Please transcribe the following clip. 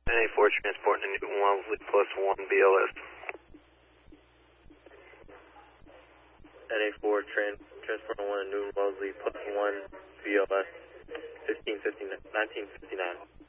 NA4 transporting to Newton Wellesley +1 BLS. NA4 transporting 1 to Newton Wellesley +1 BLS 1959.